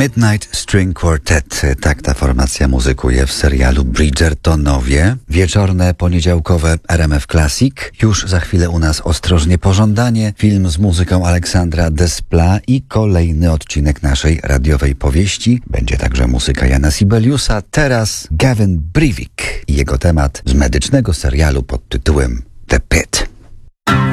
Midnight String Quartet, tak ta formacja muzykuje w serialu Bridgertonowie. Wieczorne, poniedziałkowe RMF Classic. Już za chwilę u nas Ostrożnie Pożądanie, film z muzyką Aleksandra Desplat i kolejny odcinek naszej radiowej powieści. Będzie także muzyka Jana Sibeliusa. Teraz Gavin Brivik i jego temat z medycznego serialu pod tytułem The Pit.